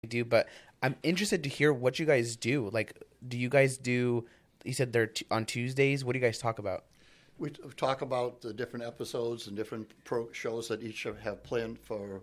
do, but I'm interested to hear what you guys do. Like, do you guys do? You said they're on Tuesdays. What do you guys talk about? We talk about the different episodes and different shows that each have planned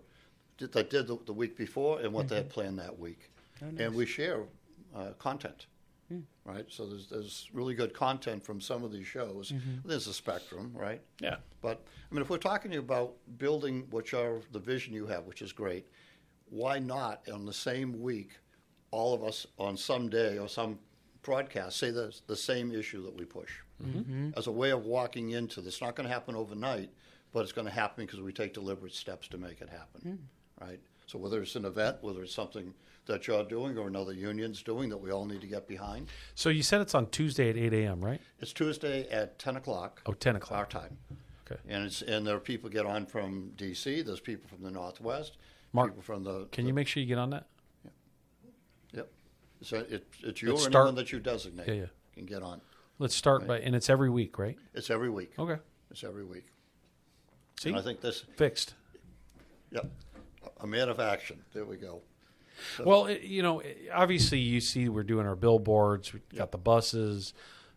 that did the week before and what they had planned that week. Oh, nice. And we share content, right? So there's really good content from some of these shows. There's a spectrum, right? Yeah. But, I mean, if we're talking about building the vision you have, which is great, why not on the same week, all of us on some day or some broadcast say the same issue that we push as a way of walking into this. It's not going to happen overnight, but it's going to happen because we take deliberate steps to make it happen, right? So whether it's an event, whether it's something that you're doing or another union's doing that we all need to get behind. So you said it's on Tuesday at 8 a.m., right? It's Tuesday at 10 o'clock. Oh, 10 o'clock. Our time. Okay. And there are people get on from D.C., there's people from the Northwest, Mark, people from the... Can you make sure you get on that? Yep. So it's you or start- anyone that you designate Yeah. can get on. Let's start by, and it's every week, right? It's every week. Okay. It's every week. See? And I think this, Fixed. yep, a man of action. There we go. So, Well, obviously you see we're doing our billboards, we've got the buses.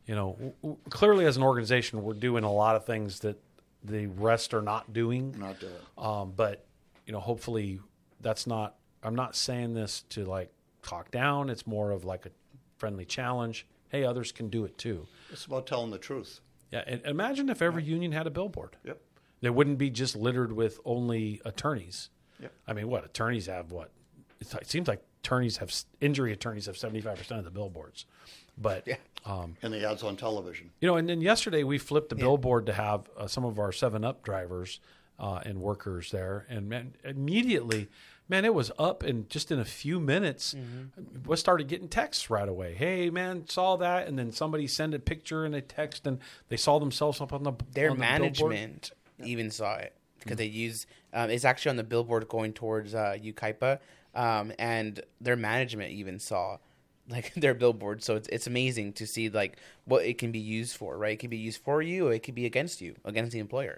Clearly as an organization, we're doing a lot of things that the rest are not doing. not doing. But, hopefully that's not, I'm not saying this to like talk down. It's more of like a friendly challenge. Hey, others can do it too. It's about telling the truth. Yeah. And imagine if every union had a billboard. Yep. They wouldn't be just littered with only attorneys. Yep. I mean, what attorneys have? What it seems like injury attorneys have 75% of the billboards. But And the ads on television. and then yesterday we flipped the billboard to have some of our 7-Up drivers and workers there, and man, immediately, it was up, and just in a few minutes, we started getting texts right away. Hey, man, saw that, and then somebody sent a picture and a text, and they saw themselves up on the Their on the management even saw it because they use it's actually on the billboard going towards Yucaipa, and their management even saw like their billboard. So it's amazing to see like what it can be used for, right? It can be used for you, or it could be against you, against the employer.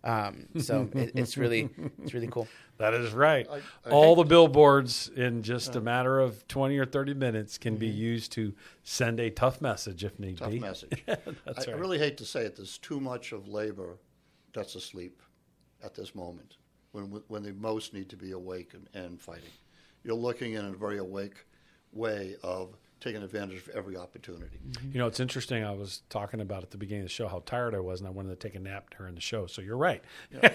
So it's really cool. That is right. I All hate the billboards in just a matter of 20 or 30 minutes can be used to send a tough message if need Tough be. message. That's I right. really hate to say it. There's too much of labor that's asleep at this moment when they most need to be awake and fighting. You're looking in a very awake way of taking advantage of every opportunity. It's interesting. I was talking about at the beginning of the show how tired I was, and I wanted to take a nap during the show. So you're right.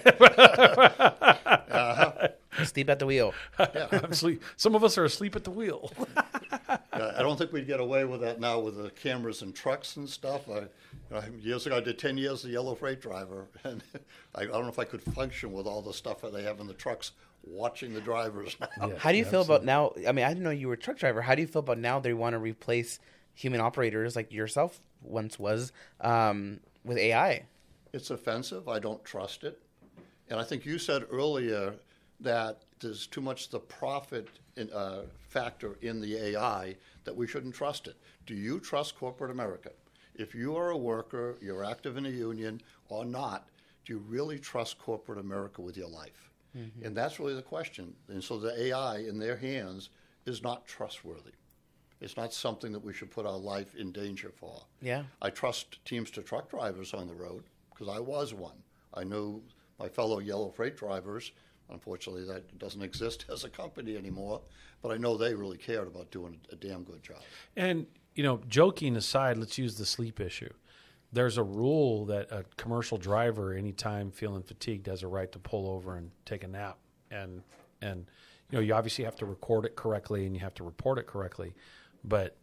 Sleep at the wheel. I'm asleep. Some of us are asleep at the wheel. I don't think we'd get away with that now with the cameras and trucks and stuff. Years ago, I did 10 years as a yellow freight driver, and I don't know if I could function with all the stuff that they have in the trucks watching the drivers now. Yeah. How do you feel about now? I mean, I didn't know you were a truck driver. How do you feel about now they want to replace human operators like yourself once was with AI? It's offensive. I don't trust it. And I think you said earlier that there's too much the profit factor in the AI that we shouldn't trust it. Do you trust corporate America? If you are a worker, you're active in a union or not, do you really trust corporate America with your life? And that's really the question. And so the AI in their hands is not trustworthy. It's not something that we should put our life in danger for. Yeah. I trust Teamster truck drivers on the road because I was one. I knew my fellow yellow freight drivers. Unfortunately, that doesn't exist as a company anymore. But I know they really cared about doing a damn good job. And, joking aside, let's use the sleep issue. There's a rule that a commercial driver, anytime feeling fatigued, has a right to pull over and take a nap. And you obviously have to record it correctly and you have to report it correctly. But,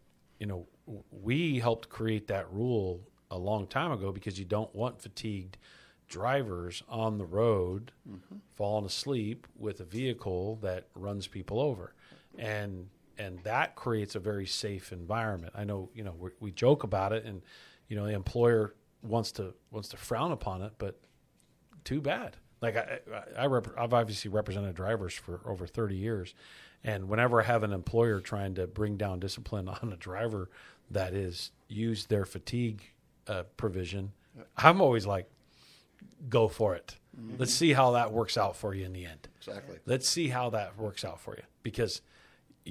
we helped create that rule a long time ago because you don't want fatigued drivers on the road falling asleep with a vehicle that runs people over. And that creates a very safe environment. I know, we joke about it, and the employer wants to frown upon it, but too bad. Like I've obviously represented drivers for over 30 years, and whenever I have an employer trying to bring down discipline on a driver that is used their fatigue provision, I'm always like, go for it. Let's see how that works out for you in the end. Exactly. Let's see how that works out for you, because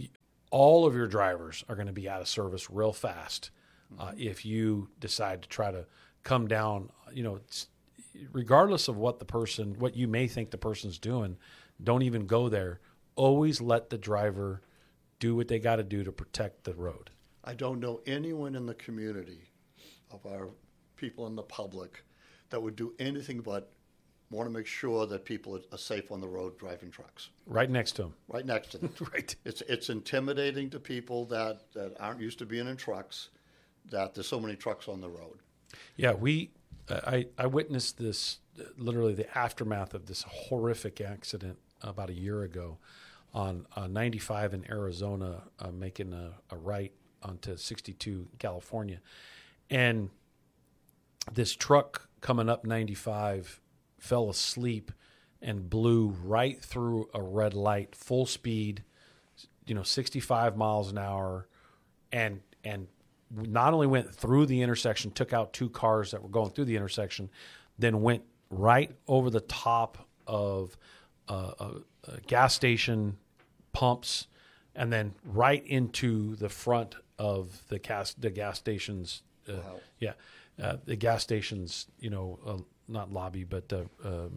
all of your drivers are going to be out of service real fast if you decide to try to come down. Regardless of what you may think the person's doing, don't even go there. Always let the driver do what they got to do to protect the road. I don't know anyone in the community of our people in the public that would do anything but want to make sure that people are safe on the road driving trucks. Right next to them. Right next to them. Right. It's intimidating to people that aren't used to being in trucks, that there's so many trucks on the road. Yeah, I witnessed this, literally the aftermath of this horrific accident about a year ago on 95 in Arizona, making a right onto 62 California. And this truck coming up 95 fell asleep and blew right through a red light, full speed, 65 miles an hour, and not only went through the intersection, took out two cars that were going through the intersection, then went right over the top of a gas station pumps, and then right into the front of the gas stations. Wow. The gas stations, not lobby, but the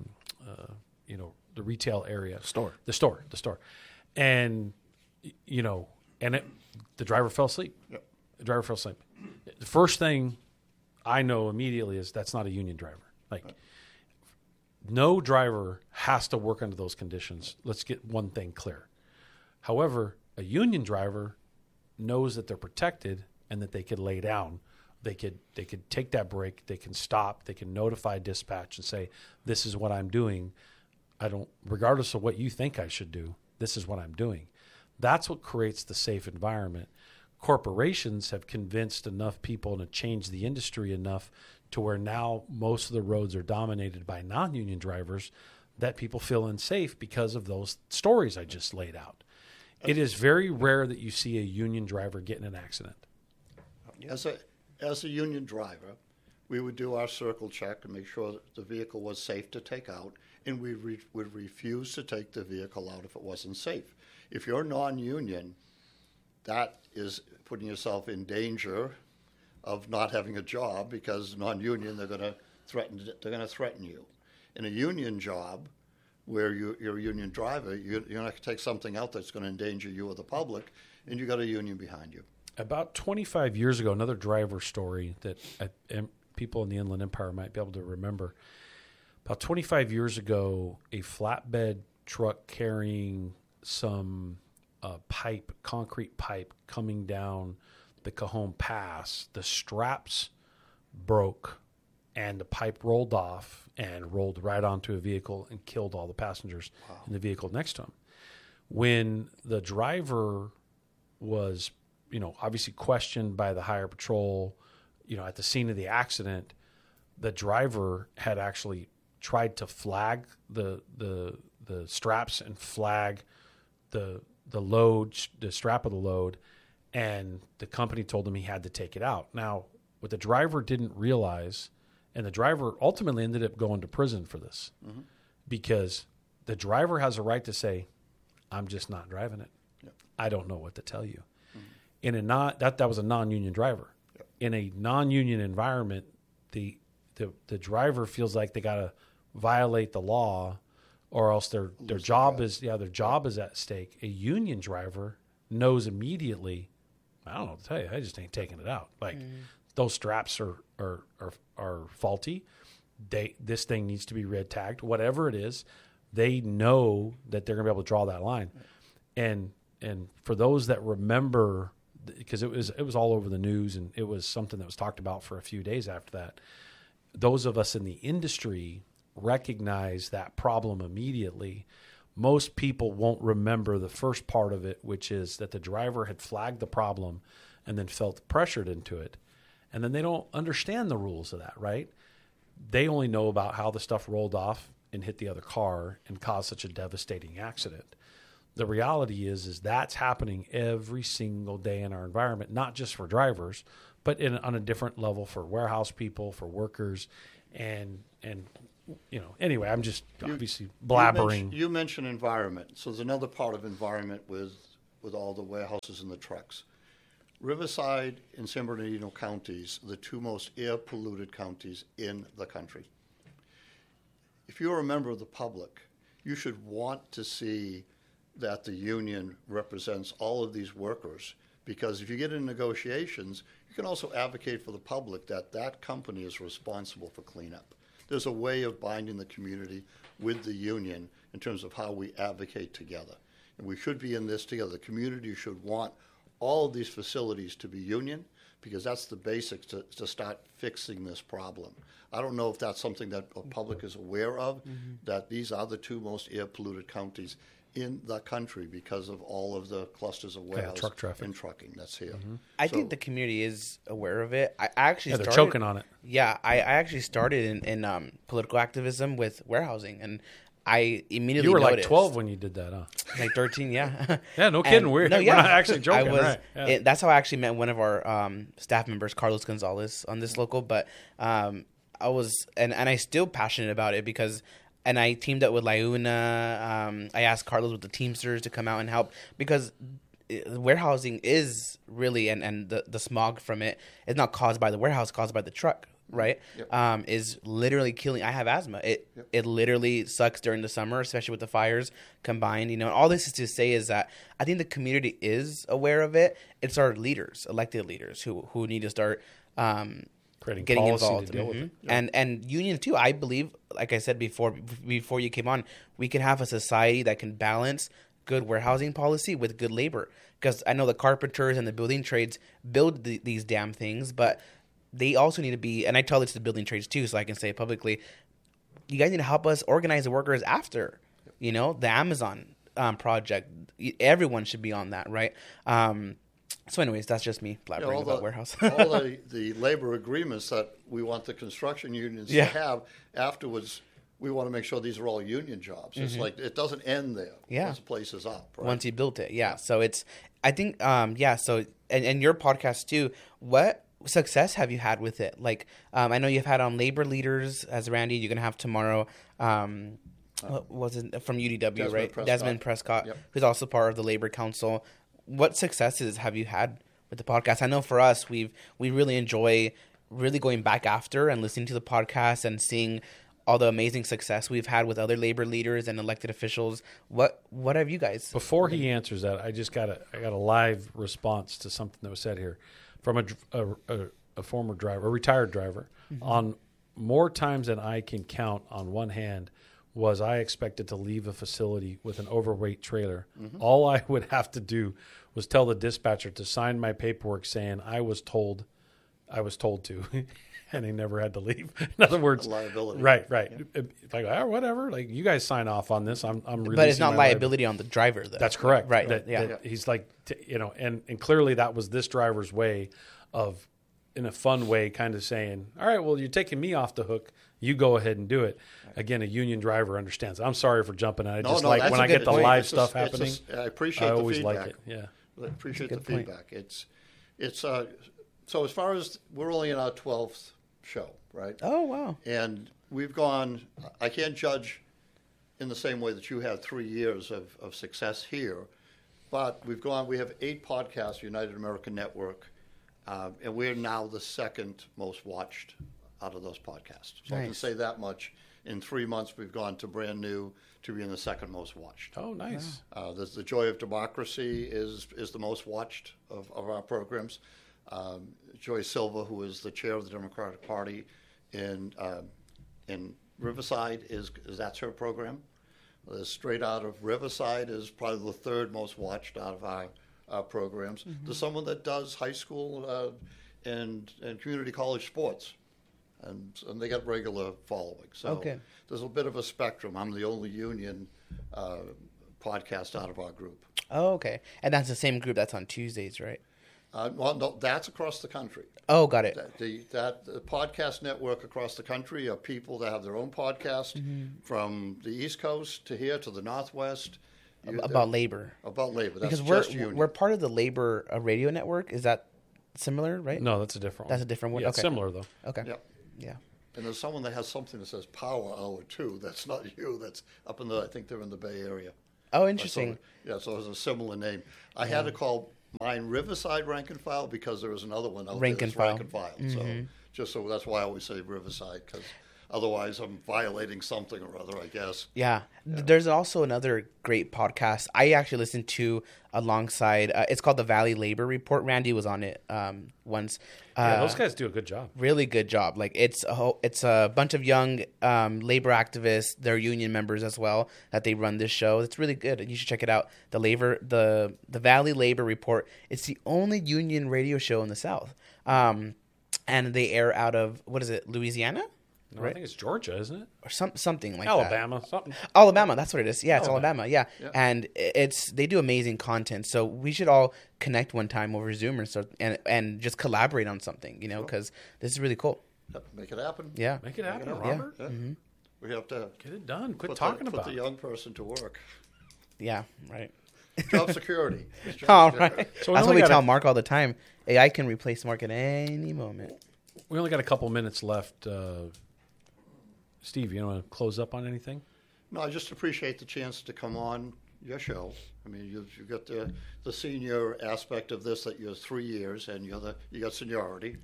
retail area, the store, and the driver fell asleep. Yep. The driver fell asleep. The first thing I know immediately is that's not a union driver. No driver has to work under those conditions. Let's get one thing clear. However, a union driver knows that they're protected and that they could lay down. They could take that break. They can stop. They can notify dispatch and say, "This is what I'm doing. Regardless of what you think I should do, this is what I'm doing." That's what creates the safe environment. Corporations have convinced enough people and changed the industry enough to where now most of the roads are dominated by non-union drivers that people feel unsafe because of those stories I just laid out. It is very rare that you see a union driver get in an accident. As a union driver, we would do our circle check and make sure that the vehicle was safe to take out, and we would refuse to take the vehicle out if it wasn't safe. If you're non-union, that is putting yourself in danger of not having a job, because non-union, they're going to threaten you. In a union job, where you're a union driver, you're not going to take something out that's going to endanger you or the public, and you got a union behind you. About 25 years ago, another driver story that people in the Inland Empire might be able to remember. About 25 years ago, a flatbed truck carrying some concrete pipe coming down the Cajon Pass, the straps broke and the pipe rolled off and rolled right onto a vehicle and killed all the passengers in the vehicle next to him. When the driver was, obviously questioned by the higher patrol, at the scene of the accident, the driver had actually tried to flag the straps and flag the load, the strap of the load, and the company told him he had to take it out. Now, what the driver didn't realize, and the driver ultimately ended up going to prison for this, because the driver has a right to say, "I'm just not driving it. Yep. I don't know what to tell you." In that was a non-union driver. Yep. In a non-union environment, the driver feels like they got to violate the law, or else their job is at stake. A union driver knows immediately, I don't know what to tell you, I just ain't taking it out. Those straps are faulty. This thing needs to be red tagged. Whatever it is, they know that they're going to be able to draw that line. And for those that remember, because it was all over the news and it was something that was talked about for a few days after that, those of us in the industry recognize that problem immediately. Most people won't remember the first part of it, which is that the driver had flagged the problem and then felt pressured into it. And then they don't understand the rules of that, right? They only know about how the stuff rolled off and hit the other car and caused such a devastating accident. The reality is that's happening every single day in our environment, not just for drivers, but on a different level for warehouse people, for workers, and anyway, I'm just obviously blabbering. You mentioned environment. So there's another part of environment with with all the warehouses and the trucks. Riverside and San Bernardino counties are the two most air-polluted counties in the country. If you're a member of the public, you should want to see that the union represents all of these workers, because if you get in negotiations, you can also advocate for the public that that company is responsible for cleanup. There's a way of binding the community with the union in terms of how we advocate together. And we should be in this together. The community should want all of these facilities to be union, because that's the basics to start fixing this problem. I don't know if that's something that the public is aware of, that these are the two most air-polluted counties in the country because of all of the clusters of warehouse truck traffic and trucking that's here. I think the community is aware of it. I actually they're started, choking on it. Yeah, I actually started in political activism with warehousing, and I immediately You were noticed, like 12 when you did that, huh? like 13, yeah. Yeah, no kidding. And- We're no, not actually joking, I was, right? Yeah. that's how I actually met one of our staff members, Carlos Gonzalez, on this local. But I was, and I still passionate about it because, and I teamed up with Launa. I asked Carlos with the Teamsters to come out and help, because warehousing is really, and the smog from it is not caused by the warehouse, caused by the truck. Right, Yep. Is literally killing. I have asthma. It literally sucks during the summer, especially with the fires combined. You know, all this is to say is that I think the community is aware of it. It's our leaders, elected leaders, who need to start Creating getting policy involved, to deal with it. and union too. I believe, like I said before you came on, we can have a society that can balance good warehousing policy with good labor. Because I know the carpenters and the building trades build these damn things, but they also need to be, and I tell it to the building trades too, so I can say it publicly, you guys need to help us organize the workers after, the Amazon project. Everyone should be on that, right? So anyways, that's just me blabbering about warehouse. all the labor agreements that we want the construction unions to have afterwards, we want to make sure these are all union jobs. It's like it doesn't end there. Yeah. Once the place is up. Right? Once you built it, yeah. So it's, I think, so, and your podcast too, what success have you had with it? Like, I know you've had on labor leaders as Randy. You're gonna have tomorrow. What was it from UDW, Desmond right? Prescott. Desmond Prescott, Yep. who's also part of the Labor Council. What successes have you had with the podcast? I know for us, we really enjoy really going back after and listening to the podcast and seeing all the amazing success we've had with other labor leaders and elected officials. What have you guys? Before he answers that, I got a live response to something that was said here from a former driver, a retired driver. On more times than I can count on one hand, was I expected to leave a facility with an overweight trailer. All I would have to do was tell the dispatcher to sign my paperwork saying I was told to. And he never had to leave. In other words, liability. Right. Yeah. If I go, whatever, like you guys sign off on this. I'm releasing. But it's not my liability on the driver, though. That's correct. Right. That he's like, and clearly that was this driver's way of, in a fun way, kind of saying, all right, well, you're taking me off the hook. You go ahead and do it. Again, a union driver understands. I'm sorry for jumping. I just like when I get the live stuff happening. I appreciate I the always feedback. like it. Yeah. I appreciate the That's a good point. feedback. It's so as far as we're only in our 12th show, right? Oh, wow. And we've gone, I can't judge in the same way that you had 3 years of success here, but we have 8 podcasts, United American Network, and we're now the second most watched out of those podcasts. So I can Nice. say that much. In 3 months, we've gone to brand new to being the second most watched. Oh, nice. There's the Joy of Democracy is the most watched of our programs. Joy Silva, who is the chair of the Democratic Party in Riverside, that's her program. Straight Out of Riverside is probably the third most watched out of our programs. There's someone that does high school and community college sports, and they got regular following. So Okay. there's a bit of a spectrum. I'm the only union podcast out of our group. Oh, okay. And that's the same group that's on Tuesdays, right? Well, no, that's across the country. Oh, got it. The podcast network across the country are people that have their own podcast from the East Coast to here to the Northwest. About labor. About labor. That's Because just union. we're part of the labor radio network. Is that similar, right? No, that's a different one. That's a different one? Yeah, it's Okay. similar, though. Okay. Yeah. Yeah. And there's someone that has something that says Power Hour too. That's not you. That's up in I think they're in the Bay Area. Oh, interesting. So it was a similar name. I had to call mine Riverside Rank and File because there was another one out Rank there and that's File. Rank and File. So that's why I always say Riverside, because otherwise I'm violating something or other, I guess. Yeah. There's also another great podcast I actually listened to alongside. It's called the Valley Labor Report. Randy was on it once. Those guys do a good job. Really good job. Like it's a bunch of young labor activists. They're union members as well that they run this show. It's really good. You should check it out. The Valley Labor Report. It's the only union radio show in the South, and they air out of Louisiana. No, right? I think it's Georgia, isn't it? Or something like Alabama, something. Alabama, that's what it is. Yeah, it's Alabama. Yeah. And they do amazing content. So we should all connect one time over Zoom or so, and just collaborate on something, because this is really cool. Make it happen. Yeah. Make it happen, Robert. Yeah. Mm-hmm. We have to get it done. Quit talking about it. Put the young person to work. Yeah, right. Job security. All right. So that's what we tell Mark all the time. AI can replace Mark at any moment. We only got a couple minutes left. Steve, you want to close up on anything? No, I just appreciate the chance to come on your show. I mean, you've got the senior aspect of this, that you're 3 years and you got seniority.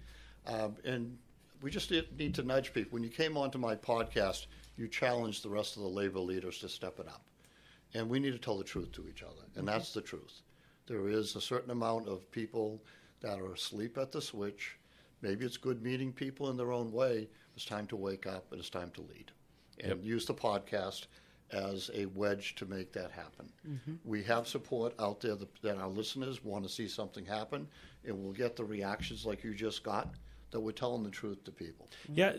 And we just need to nudge people. When you came onto my podcast, you challenged the rest of the labor leaders to step it up. And we need to tell the truth to each other, and that's the truth. There is a certain amount of people that are asleep at the switch. Maybe it's good meeting people in their own way. It's time to wake up, and it's time to lead. And use the podcast as a wedge to make that happen. Mm-hmm. We have support out there that our listeners want to see something happen, and we'll get the reactions like you just got, that we're telling the truth to people. Yeah.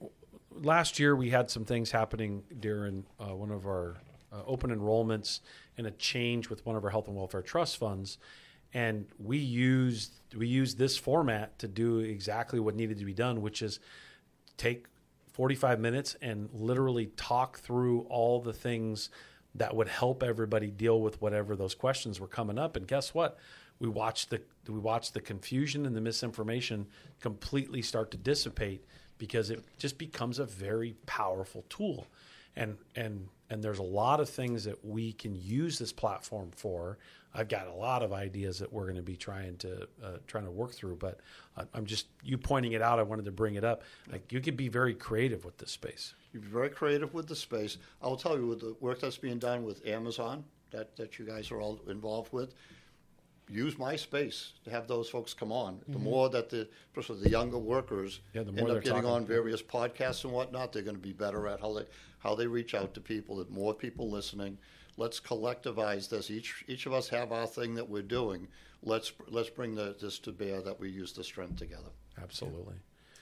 Last year we had some things happening during one of our open enrollments and a change with one of our health and welfare trust funds. And we used this format to do exactly what needed to be done, which is take 45 minutes and literally talk through all the things that would help everybody deal with whatever those questions were coming up. And guess what? We watched the confusion and the misinformation completely start to dissipate, because it just becomes a very powerful tool. And there's a lot of things that we can use this platform for. I've got a lot of ideas that we're going to be trying to work through, but I'm just, you pointing it out, I wanted to bring it up. Like, you could be very creative with this space. You'd be very creative with the space. I'll tell you, with the work that's being done with Amazon that you guys are all involved with, use my space to have those folks come on. Mm-hmm. The more that especially the younger workers end up getting on various podcasts and whatnot, they're going to be better at how they reach out to people. There's more people listening. Let's collectivize this. Each of us have our thing that we're doing. Let's bring this to bear, that we use the strength together. Absolutely.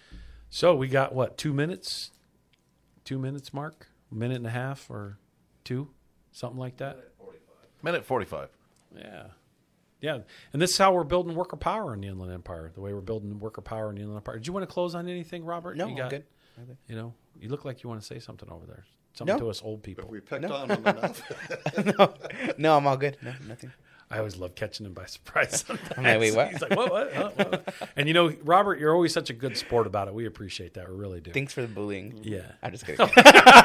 So we got, what, 2 minutes? 2 minutes, Mark? A minute and a half or two? Something like that? Minute 45. Yeah. Yeah. And this is how we're building worker power in the Inland Empire, the way we're building worker power in the Inland Empire. Did you want to close on anything, Robert? No, I'm good. You know, you look like you want to say something over there. Something to us old people. If we picked on them enough. No, I'm all good. No, nothing. I always love catching him by surprise sometimes. I'm like, wait, what? He's like, what? What? And you know, Robert, you're always such a good sport about it. We appreciate that. We really do. Thanks for the bullying. Yeah. I'm just kidding.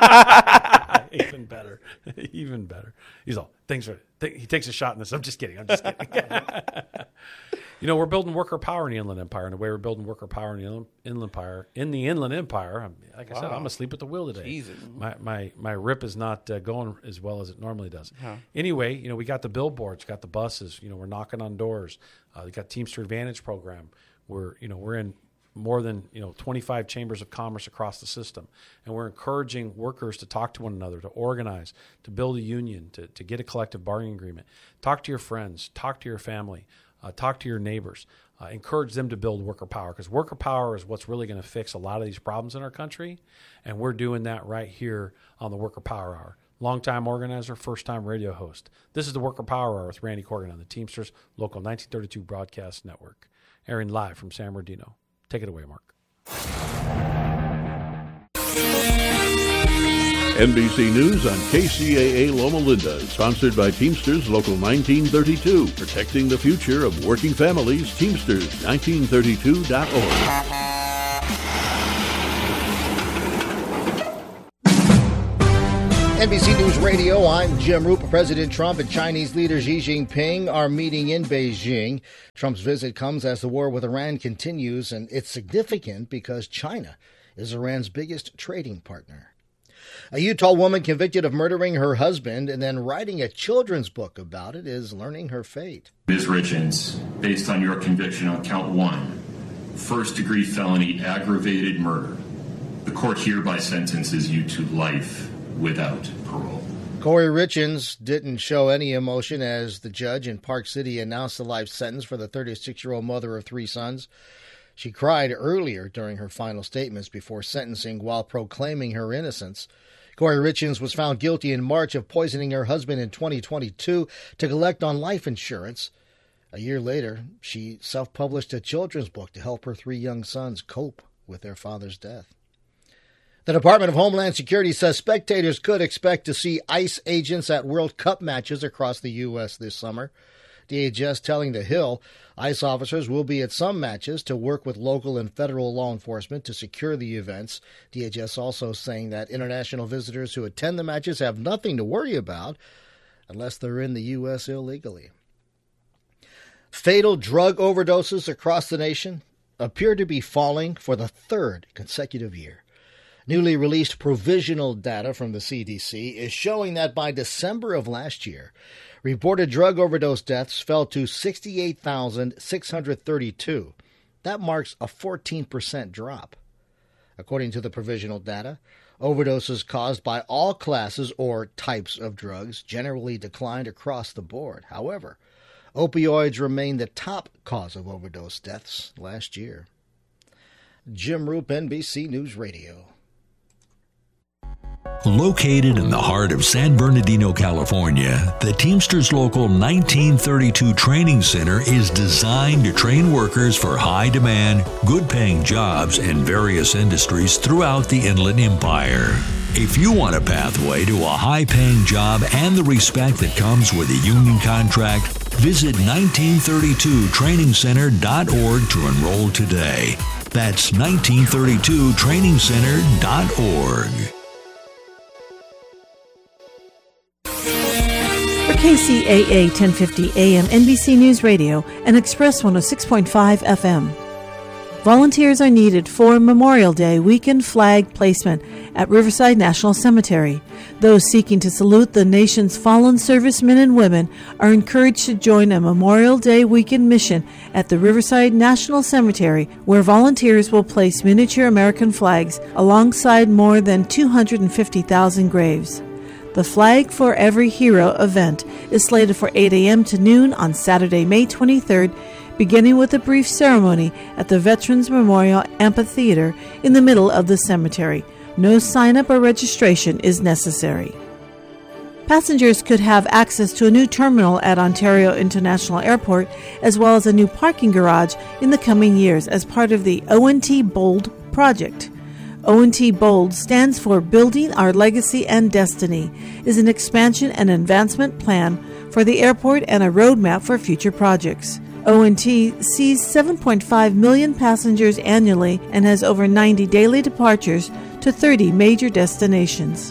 Even better. Even better. He's all, thanks for he takes a shot in this. I'm just kidding. You know, we're building worker power in the Inland Empire, and the way we're building worker power in the Inland Empire, like I said, I'm asleep at the wheel today. Jesus. My rip is not going as well as it normally does. Huh. Anyway, you know, we got the billboards, got the buses. You know, we're knocking on doors. We got Teamster Advantage program. We're in more than 25 chambers of commerce across the system, and we're encouraging workers to talk to one another, to organize, to build a union, to get a collective bargaining agreement. Talk to your friends, talk to your family. Talk to your neighbors. Encourage them to build worker power, because worker power is what's really going to fix a lot of these problems in our country, and we're doing that right here on the Worker Power Hour. Longtime organizer, first-time radio host. This is the Worker Power Hour with Randy Corrigan on the Teamsters Local 1932 Broadcast Network, airing live from San Bernardino. Take it away, Mark. NBC News on KCAA Loma Linda, sponsored by Teamsters Local 1932, protecting the future of working families. Teamsters1932.org. NBC News Radio, I'm Jim Roop. President Trump and Chinese leader Xi Jinping are meeting in Beijing. Trump's visit comes as the war with Iran continues, and it's significant because China is Iran's biggest trading partner. A Utah woman convicted of murdering her husband and then writing a children's book about it is learning her fate. Ms. Richens, based on your conviction on count 1, first-degree felony aggravated murder, the court hereby sentences you to life without parole. Corey Richens didn't show any emotion as the judge in Park City announced the life sentence for the 36-year-old mother of 3 sons. She cried earlier during her final statements before sentencing while proclaiming her innocence. Corey Richens was found guilty in March of poisoning her husband in 2022 to collect on life insurance. A year later, she self-published a children's book to help her 3 young sons cope with their father's death. The Department of Homeland Security says spectators could expect to see ICE agents at World Cup matches across the U.S. this summer. DHS telling The Hill ICE officers will be at some matches to work with local and federal law enforcement to secure the events. DHS also saying that international visitors who attend the matches have nothing to worry about unless they're in the U.S. illegally. Fatal drug overdoses across the nation appear to be falling for the 3rd consecutive year. Newly released provisional data from the CDC is showing that by December of last year, reported drug overdose deaths fell to 68,632. That marks a 14% drop. According to the provisional data, overdoses caused by all classes or types of drugs generally declined across the board. However, opioids remain the top cause of overdose deaths last year. Jim Roop, NBC News Radio. Located in the heart of San Bernardino, California, the Teamsters Local 1932 Training Center is designed to train workers for high-demand, good-paying jobs in various industries throughout the Inland Empire. If you want a pathway to a high-paying job and the respect that comes with a union contract, visit 1932trainingcenter.org to enroll today. That's 1932trainingcenter.org. For KCAA 1050 AM, NBC News Radio, and Express 106.5 FM. Volunteers are needed for Memorial Day weekend flag placement at Riverside National Cemetery. Those seeking to salute the nation's fallen servicemen and women are encouraged to join a Memorial Day weekend mission at the Riverside National Cemetery, where volunteers will place miniature American flags alongside more than 250,000 graves. The Flag for Every Hero event is slated for 8 a.m. to noon on Saturday, May 23rd, beginning with a brief ceremony at the Veterans Memorial Amphitheater in the middle of the cemetery. No sign-up or registration is necessary. Passengers could have access to a new terminal at Ontario International Airport, as well as a new parking garage in the coming years as part of the O&T BOLD project. O&T BOLD stands for Building Our Legacy and Destiny, is an expansion and advancement plan for the airport and a roadmap for future projects. O&T sees 7.5 million passengers annually and has over 90 daily departures to 30 major destinations.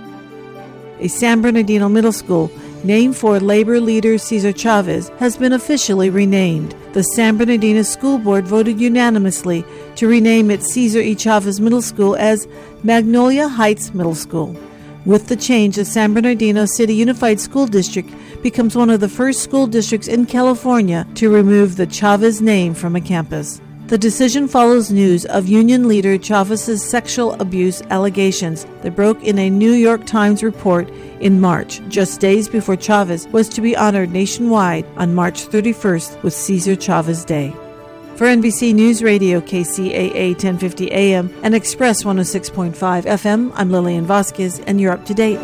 A San Bernardino middle school, named for labor leader Cesar Chavez, has been officially renamed. The San Bernardino School Board voted unanimously to rename its Cesar E. Chavez Middle School as Magnolia Heights Middle School. With the change, the San Bernardino City Unified School District becomes one of the first school districts in California to remove the Chavez name from a campus. The decision follows news of union leader Chavez's sexual abuse allegations that broke in a New York Times report in March, just days before Chavez was to be honored nationwide on March 31st with Cesar Chavez Day. For NBC News Radio, KCAA 1050 AM and Express 106.5 FM, I'm Lillian Vasquez, and you're up to date.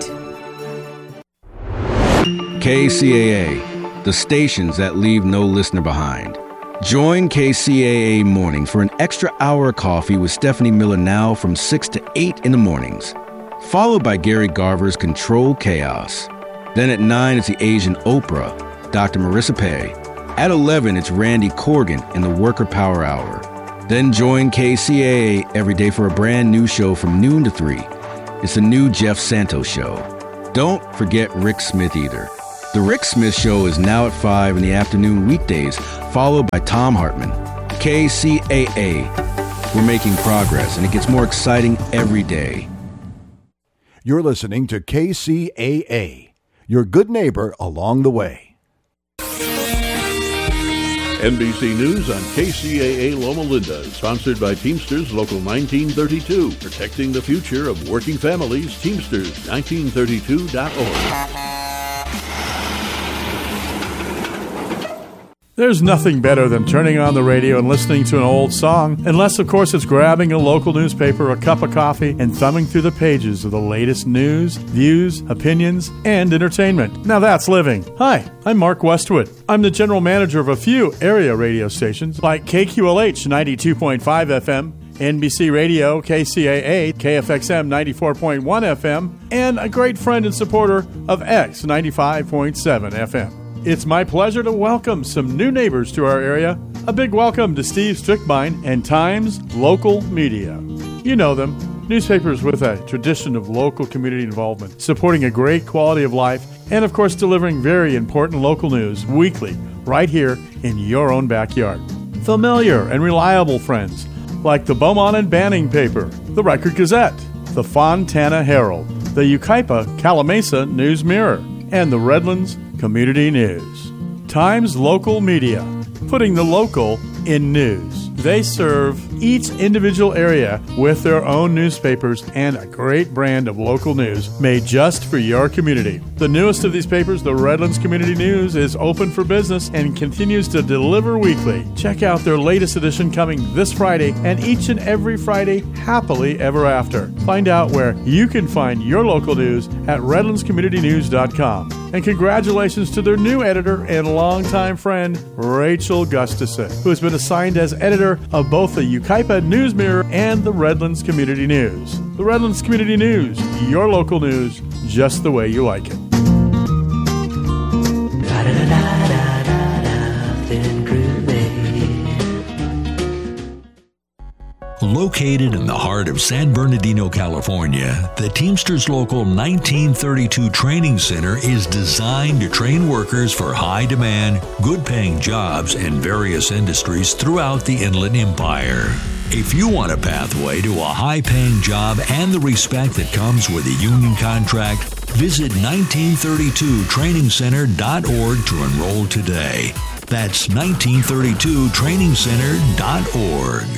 KCAA, the stations that leave no listener behind. Join KCAA Mornings for an extra hour of coffee with Stephanie Miller now from 6 to 8 in the mornings, followed by Gary Garver's Control Chaos. Then at 9, it's the Asian Oprah, Dr. Marissa Pei. At 11, it's Randy Corgan in the Worker Power Hour. Then join KCAA every day for a brand new show from noon to 3. It's the new Jeff Santos Show. Don't forget Rick Smith either. The Rick Smith Show is now at 5 in the afternoon weekdays, followed by Tom Hartman. KCAA. We're making progress, and it gets more exciting every day. You're listening to KCAA, your good neighbor along the way. NBC News on KCAA Loma Linda, sponsored by Teamsters Local 1932, protecting the future of working families. Teamsters1932.org. There's nothing better than turning on the radio and listening to an old song, unless, of course, it's grabbing a local newspaper, a cup of coffee, and thumbing through the pages of the latest news, views, opinions, and entertainment. Now that's living. Hi, I'm Mark Westwood. I'm the general manager of a few area radio stations like KQLH 92.5 FM, NBC Radio, KCAA, KFXM 94.1 FM, and a great friend and supporter of X 95.7 FM. It's my pleasure to welcome some new neighbors to our area. A big welcome to Steve Strickbine and Times Local Media. You know them, newspapers with a tradition of local community involvement, supporting a great quality of life, and of course delivering very important local news weekly, right here in your own backyard. Familiar and reliable friends, like the Beaumont and Banning paper, the Record Gazette, the Fontana Herald, the Yucaipa Calamasa News Mirror, and the Redlands Community News. Times Local Media, putting the local in news. They serve each individual area with their own newspapers and a great brand of local news made just for your community. The newest of these papers, the Redlands Community News, is open for business and continues to deliver weekly. Check out their latest edition coming this Friday and each and every Friday happily ever after. Find out where you can find your local news at redlandscommunitynews.com. And congratulations to their new editor and longtime friend, Rachel Gustafson, who has been assigned as editor of both the Yucaipa News Mirror and the Redlands Community News. The Redlands Community News, your local news, just the way you like it. Located in the heart of San Bernardino, California, the Teamsters Local 1932 Training Center is designed to train workers for high-demand, good-paying jobs in various industries throughout the Inland Empire. If you want a pathway to a high-paying job and the respect that comes with a union contract, visit 1932trainingcenter.org to enroll today. That's 1932trainingcenter.org.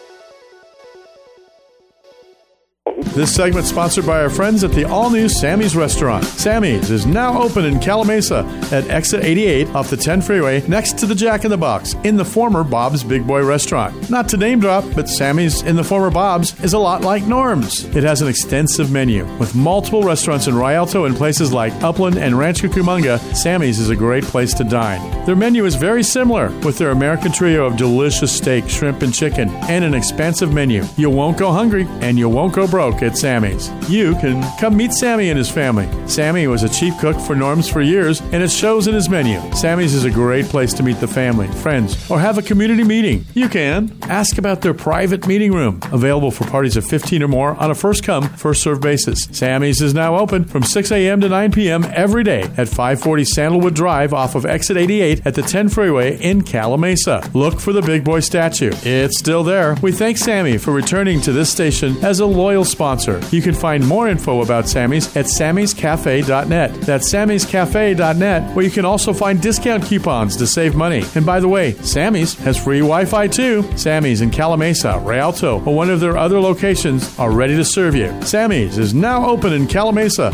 This segment sponsored by our friends at the all-new Sammy's Restaurant. Sammy's is now open in Calamasa at Exit 88 off the 10 freeway next to the Jack in the Box in the former Bob's Big Boy Restaurant. Not to name drop, but Sammy's in the former Bob's is a lot like Norm's. It has an extensive menu. With multiple restaurants in Rialto and places like Upland and Rancho Cucamonga, Sammy's is a great place to dine. Their menu is very similar with their American trio of delicious steak, shrimp, and chicken, and an expansive menu. You won't go hungry and you won't go broke at Sammy's. You can come meet Sammy and his family. Sammy was a chief cook for Norm's for years, and it shows in his menu. Sammy's is a great place to meet the family, friends, or have a community meeting. You can ask about their private meeting room, available for parties of 15 or more on a first-come, first-served basis. Sammy's is now open from 6 a.m. to 9 p.m. every day at 540 Sandalwood Drive off of Exit 88 at the 10 freeway in Calamasa. Look for the Big Boy statue. It's still there. We thank Sammy for returning to this station as a loyal sponsor. You can find more info about Sammy's at sammyscafe.net. That's sammyscafe.net, where you can also find discount coupons to save money. And by the way, Sammy's has free Wi-Fi too. Sammy's in Calamasa, Rialto, or one of their other locations are ready to serve you. Sammy's is now open in Calamasa.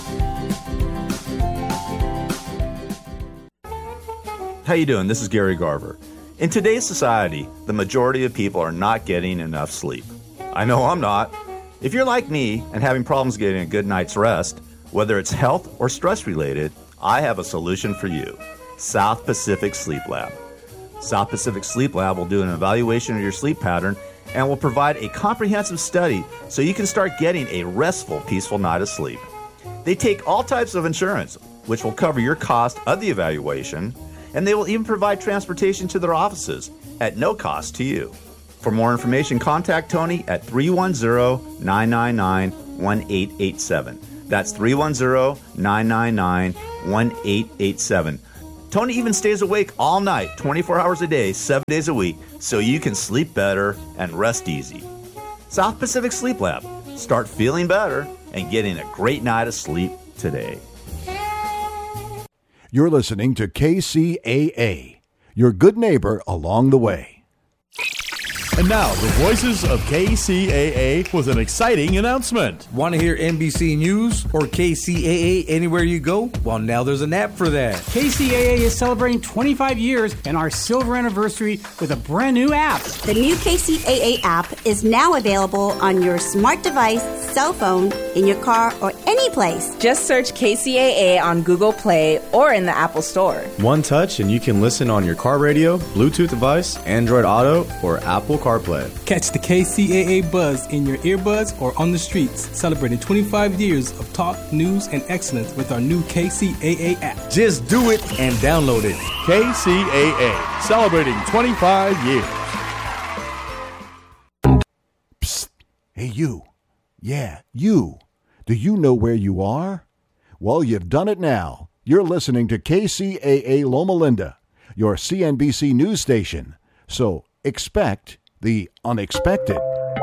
How you doing? This is Gary Garver. In today's society, the majority of people are not getting enough sleep. I know I'm not. If you're like me and having problems getting a good night's rest, whether it's health or stress related, I have a solution for you. South Pacific Sleep Lab. South Pacific Sleep Lab will do an evaluation of your sleep pattern and will provide a comprehensive study so you can start getting a restful, peaceful night of sleep. They take all types of insurance, which will cover your cost of the evaluation, and they will even provide transportation to their offices at no cost to you. For more information, contact Tony at 310-999-1887. That's 310-999-1887. Tony even stays awake all night, 24 hours a day, 7 days a week, so you can sleep better and rest easy. South Pacific Sleep Lab. Start feeling better and getting a great night of sleep today. You're listening to KCAA, your good neighbor along the way. And now, the voices of KCAA with an exciting announcement. Want to hear NBC News or KCAA anywhere you go? Well, now there's an app for that. KCAA is celebrating 25 years and our silver anniversary with a brand new app. The new KCAA app is now available on your smart device, cell phone, in your car, or any place. Just search KCAA on Google Play or in the Apple Store. One touch and you can listen on your car radio, Bluetooth device, Android Auto, or Apple CarPlay. Catch the KCAA buzz in your earbuds or on the streets, celebrating 25 years of talk, news, and excellence with our new KCAA app. Just do it and download it. KCAA, celebrating 25 years. Psst. Hey, you. Yeah, you. Do you know where you are? Well, you've done it now. You're listening to KCAA Loma Linda, your CNBC news station. So expect the unexpected.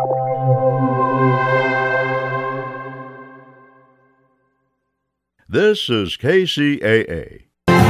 This is KCAA.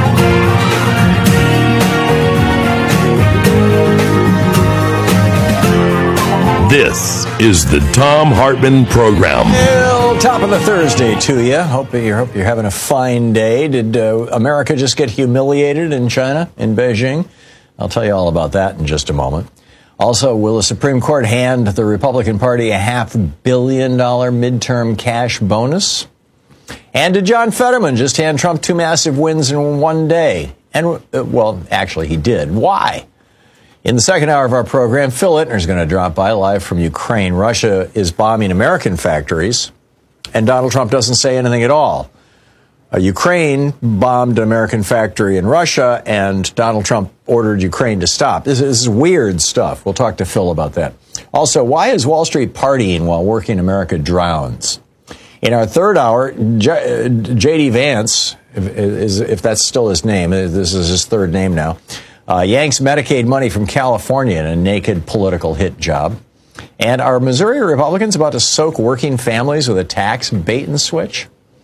This is the Thom Hartmann Program. Well, top of the Thursday to you. Hope you're having a fine day. Did America just get humiliated in China, in Beijing? I'll tell you all about that in just a moment. Also, will the Supreme Court hand the Republican Party a $500 million midterm cash bonus? And did John Fetterman just hand Trump 2 massive wins in one day? And, well, actually, he did. Why? In the second hour of our program, Phil Ittner is going to drop by live from Ukraine. Russia is bombing American factories, and Donald Trump doesn't say anything at all. Ukraine bombed an American factory in Russia, and Donald Trump ordered Ukraine to stop. This is weird stuff. We'll talk to Phil about that. Also, why is Wall Street partying while working America drowns? In our third hour, J.D. Vance, if that's still his name, this is his third name now, yanks Medicaid money from California in a naked political hit job. And are Missouri Republicans about to soak working families with a tax bait and switch?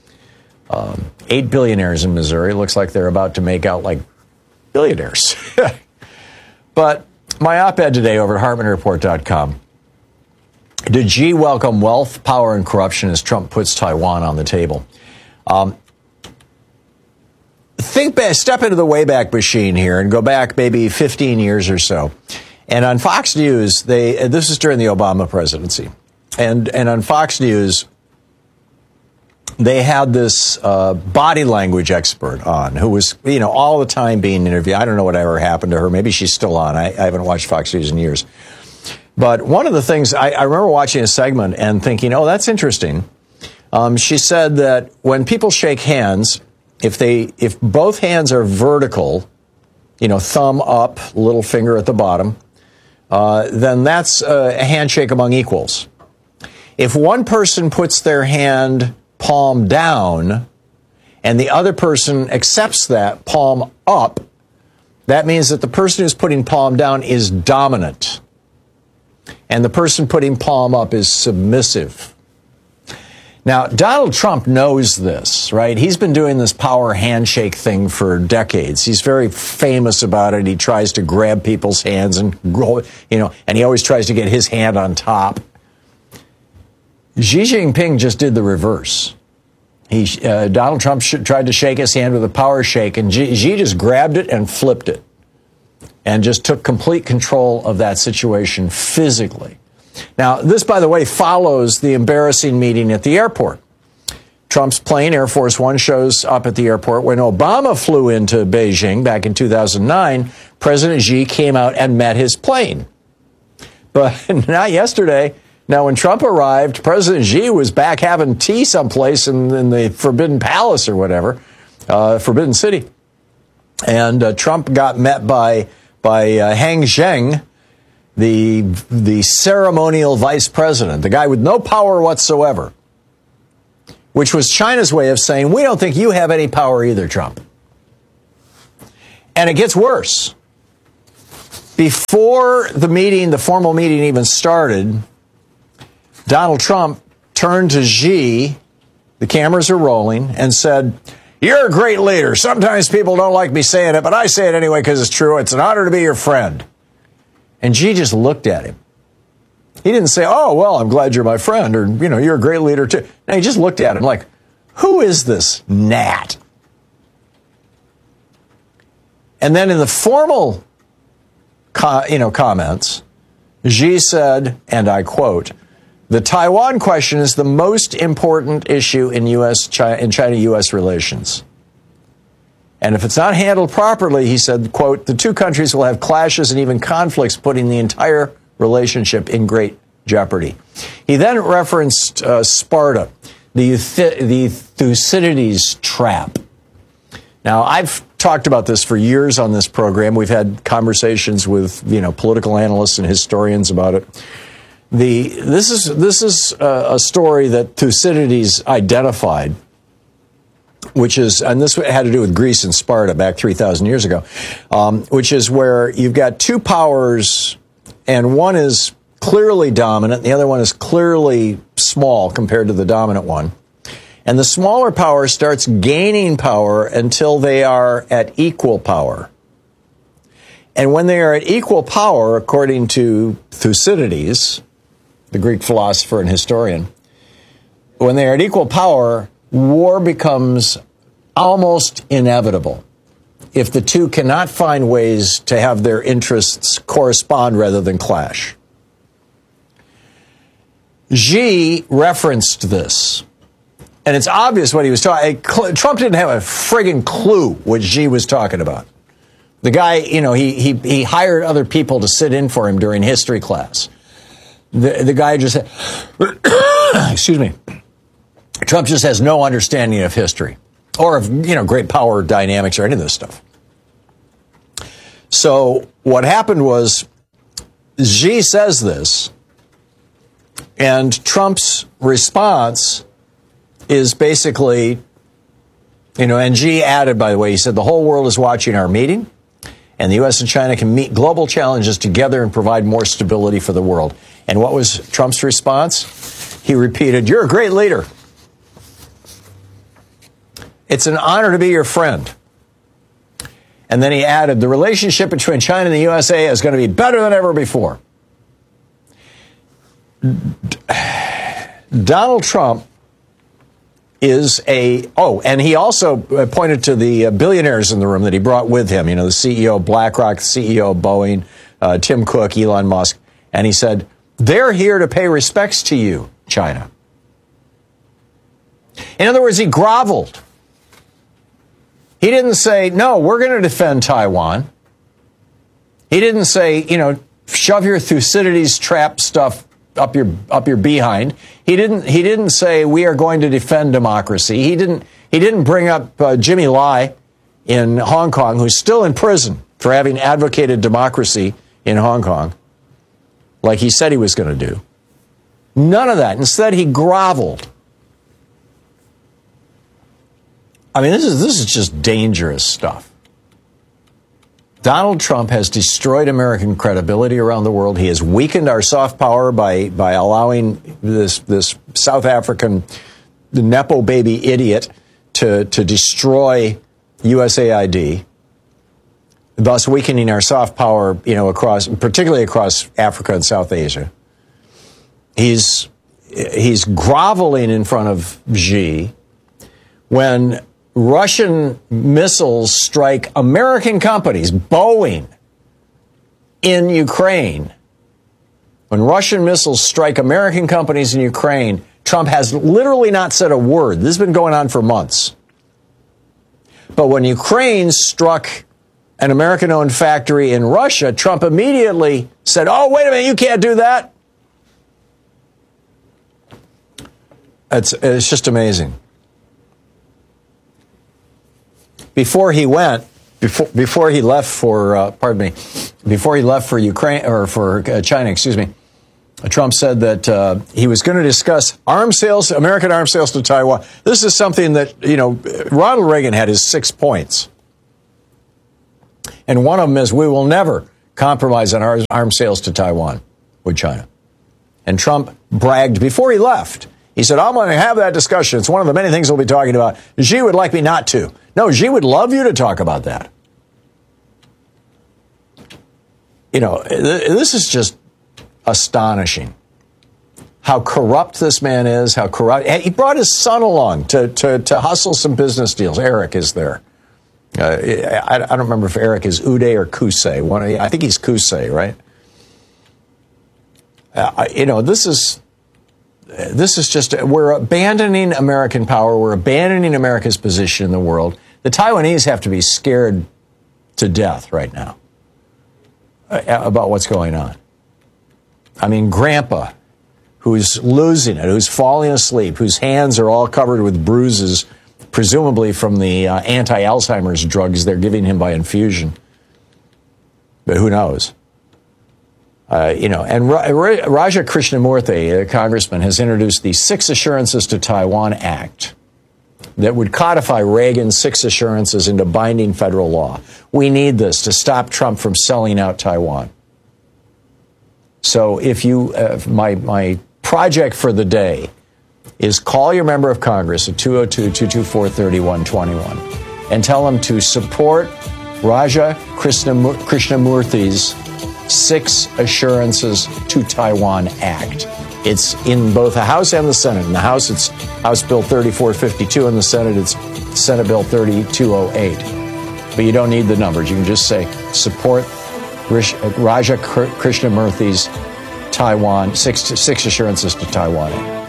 8 billionaires in Missouri. Looks like they're about to make out like billionaires. But my op-ed today over at HartmannReport.com. Did Xi welcome wealth, power, and corruption as Trump puts Taiwan on the table? Step into the Wayback Machine here and go back maybe 15 years or so. And on Fox News, this is during the Obama presidency. And on Fox News, they had this body language expert on who was, all the time being interviewed. I don't know whatever happened to her. Maybe she's still on. I haven't watched Fox News in years. But one of the things, I remember watching a segment and thinking, oh, that's interesting. She said that when people shake hands, if both hands are vertical, thumb up, little finger at the bottom, then that's a handshake among equals. If one person puts their hand palm down and the other person accepts that palm up, that means that the person who's putting palm down is dominant and the person putting palm up is submissive. Now, Donald Trump knows this, right? He's been doing this power handshake thing for decades. He's very famous about it. He tries to grab people's hands and and he always tries to get his hand on top. Xi Jinping just did the reverse. Donald Trump tried to shake his hand with a power shake, and Xi just grabbed it and flipped it and just took complete control of that situation physically. Now, this, by the way, follows the embarrassing meeting at the airport. Trump's plane, Air Force One, shows up at the airport. When Obama flew into Beijing back in 2009, President Xi came out and met his plane. But not yesterday. Now, when Trump arrived, President Xi was back having tea someplace in the Forbidden Palace or whatever, Forbidden City. And Trump got met by Hang Zheng, the ceremonial vice president, the guy with no power whatsoever. which was China's way of saying, we don't think you have any power either, Trump. And it gets worse. Before the meeting, the formal meeting even started, Donald Trump turned to Xi, the cameras are rolling, and said, you're a great leader. Sometimes people don't like me saying it, but I say it anyway because it's true. It's an honor to be your friend. And Xi just looked at him. He didn't say, oh, well, I'm glad you're my friend, or, you're a great leader too. No, he just looked at him like, who is this gnat? And then in the formal comments, Xi said, and I quote, the Taiwan question is the most important issue in China-U.S. relations. And if it's not handled properly, he said, quote, the two countries will have clashes and even conflicts, putting the entire relationship in great jeopardy. He then referenced Sparta, the Thucydides trap. Now, I've talked about this for years on this program. We've had conversations with, political analysts and historians about it. This is a story that Thucydides identified, which is, and this had to do with Greece and Sparta back 3,000 years ago, which is where you've got two powers, and one is clearly dominant, and the other one is clearly small compared to the dominant one. And the smaller power starts gaining power until they are at equal power. And when they are at equal power, according to Thucydides, the Greek philosopher and historian, when they are at equal power, war becomes almost inevitable if the two cannot find ways to have their interests correspond rather than clash. Xi referenced this. And it's obvious what he was talking. Trump didn't have a friggin' clue what Xi was talking about. The guy, he hired other people to sit in for him during history class. The guy just said, excuse me, Trump just has no understanding of history or of, great power dynamics or any of this stuff. So what happened was Xi says this, and Trump's response is basically, and Xi added, by the way, he said, the whole world is watching our meeting, and the U.S. and China can meet global challenges together and provide more stability for the world. And what was Trump's response? He repeated, you're a great leader. It's an honor to be your friend. And then he added, the relationship between China and the USA is going to be better than ever before. Donald Trump is and he also pointed to the billionaires in the room that he brought with him, the CEO of BlackRock, the CEO of Boeing, Tim Cook, Elon Musk. And he said, they're here to pay respects to you, China. In other words, he groveled. He didn't say, no, we're going to defend Taiwan. He didn't say, shove your Thucydides trap stuff up your behind. He didn't say we are going to defend democracy. He didn't bring up Jimmy Lai in Hong Kong, who's still in prison for having advocated democracy in Hong Kong, like he said he was going to do. None of that. Instead, he groveled. I mean, this is just dangerous stuff. Donald Trump has destroyed American credibility around the world. He has weakened our soft power by allowing this South African Nepo baby idiot to destroy USAID, thus weakening our soft power, particularly across Africa and South Asia. He's groveling in front of Xi when Russian missiles strike American companies, Boeing, in Ukraine. When Russian missiles strike American companies in Ukraine, Trump has literally not said a word. This has been going on for months. But when Ukraine struck an American-owned factory in Russia, Trump immediately said, oh, wait a minute, you can't do that. It's just amazing. Before he left for Ukraine or for China, Trump said that he was going to discuss arms sales, American arms sales to Taiwan. This is something that, Ronald Reagan had his 6 points. And one of them is we will never compromise on arms sales to Taiwan with China. And Trump bragged before he left. He said, I'm going to have that discussion. It's one of the many things we'll be talking about. Xi would like me not to. No, Xi would love you to talk about that. This is just astonishing. How corrupt this man is, how corrupt. He brought his son along to hustle some business deals. Eric is there. I don't remember if Eric is Uday or Kusei. I think he's Kusei, right? This is just, we're abandoning American power. We're abandoning America's position in the world. The Taiwanese have to be scared to death right now about what's going on. I mean, Grandpa, who's losing it, who's falling asleep, whose hands are all covered with bruises, presumably from the anti-Alzheimer's drugs they're giving him by infusion. But who knows? And Raja Krishnamurthy, a congressman, has introduced the 6 Assurances to Taiwan Act that would codify Reagan's 6 assurances into binding federal law. We need this to stop Trump from selling out Taiwan. So if you, my project for the day is call your member of Congress at 202-224-3121 and tell them to support Raja Krishnamurthy's 6 Assurances to Taiwan Act. It's in both the House and the Senate. In the House, it's House Bill 3452. In the Senate, it's Senate Bill 3208. But you don't need the numbers. You can just say, support Raja Krishnamurthy's Taiwan, 6 Assurances to Taiwan Act.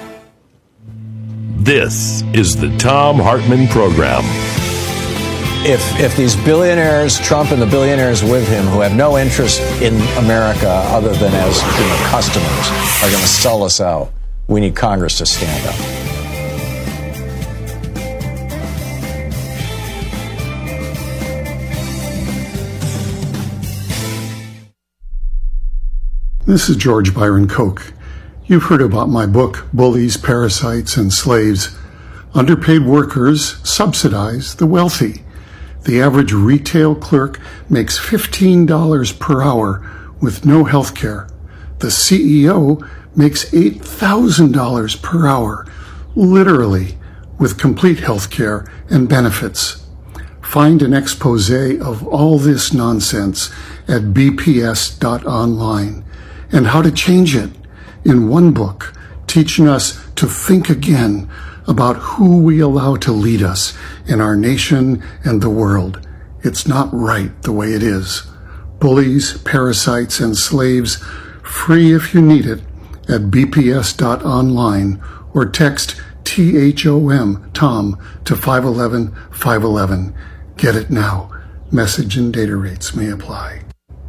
This is the Thom Hartmann Program. If these billionaires, Trump and the billionaires with him, who have no interest in America other than as customers, are going to sell us out, we need Congress to stand up. This is George Byron Koch. You've heard about my book, Bullies, Parasites, and Slaves. Underpaid workers subsidize the wealthy. The average retail clerk makes $15 per hour with no health care. The CEO makes $8,000 per hour, literally, with complete health care and benefits. Find an expose of all this nonsense at bps.online and how to change it in one book, teaching us to think again about who we allow to lead us in our nation and the world. It's not right the way it is. Bullies, Parasites, and Slaves, free if you need it, at bps.online or text THOM, Tom, to 511-511. Get it now. Message and data rates may apply.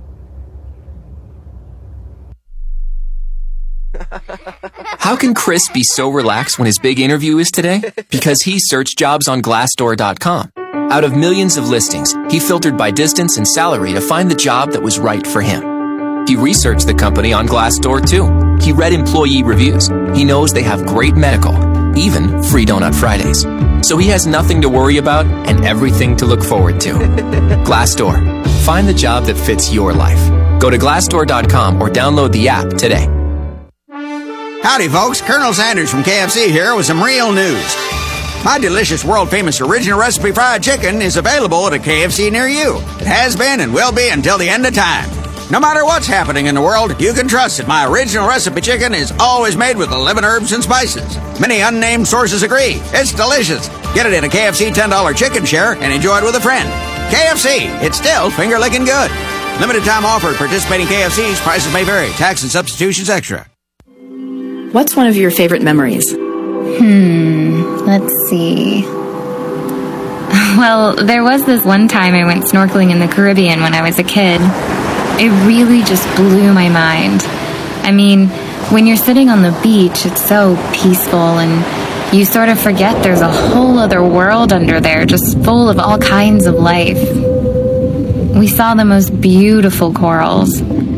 How can Chris be so relaxed when his big interview is today? Because he searched jobs on Glassdoor.com. Out of millions of listings, he filtered by distance and salary to find the job that was right for him. He researched the company on Glassdoor too. He read employee reviews. He knows they have great medical, even free Donut Fridays. So he has nothing to worry about and everything to look forward to. Glassdoor. Find the job that fits your life. Go to Glassdoor.com or download the app today. Howdy, folks. Colonel Sanders from KFC here with some real news. My delicious, world-famous original recipe fried chicken is available at a KFC near you. It has been and will be until the end of time. No matter what's happening in the world, you can trust that my original recipe chicken is always made with 11 herbs and spices. Many unnamed sources agree. It's delicious. Get it in a KFC $10 chicken share and enjoy it with a friend. KFC, it's still finger-licking good. Limited time offer at participating KFCs. Prices may vary. Tax and substitutions extra. What's one of your favorite memories? Let's see. Well, there was this one time I went snorkeling in the Caribbean when I was a kid. It really just blew my mind. I mean, when you're sitting on the beach, it's so peaceful and you sort of forget there's a whole other world under there just full of all kinds of life. We saw the most beautiful corals.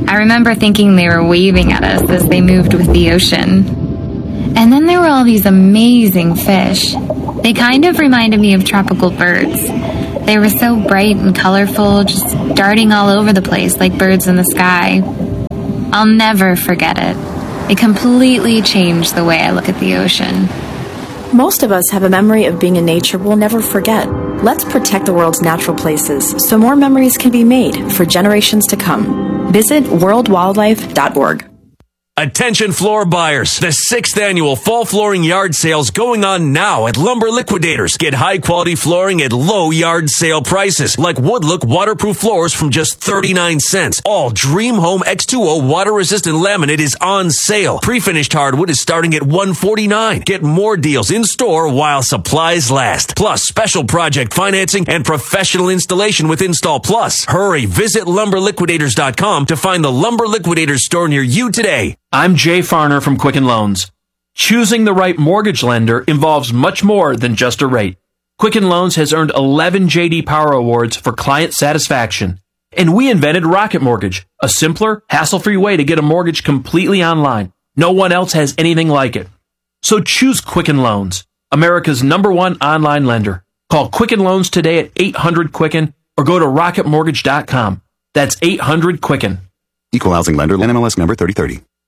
I remember thinking they were waving at us as they moved with the ocean. And then there were all these amazing fish. They kind of reminded me of tropical birds. They were so bright and colorful, just darting all over the place like birds in the sky. I'll never forget it. It completely changed the way I look at the ocean. Most of us have a memory of being in nature we'll never forget. Let's protect the world's natural places so more memories can be made for generations to come. Visit worldwildlife.org. Attention floor buyers. The 6th annual fall flooring yard sale's going on now at Lumber Liquidators. Get high quality flooring at low yard sale prices, like Woodlook waterproof floors from just 39 cents. All Dream Home X2O water resistant laminate is on sale. Pre-finished hardwood is starting at $149. Get more deals in store while supplies last. Plus special project financing and professional installation with Install Plus. Hurry, visit lumberliquidators.com to find the Lumber Liquidators store near you today. I'm Jay Farner from Quicken Loans. Choosing the right mortgage lender involves much more than just a rate. Quicken Loans has earned 11 J.D. Power Awards for client satisfaction. And we invented Rocket Mortgage, a simpler, hassle-free way to get a mortgage completely online. No one else has anything like it. So choose Quicken Loans, America's #1 online lender. Call Quicken Loans today at 800-QUICKEN or go to rocketmortgage.com. That's 800-QUICKEN. Equal housing lender, NMLS number 3030.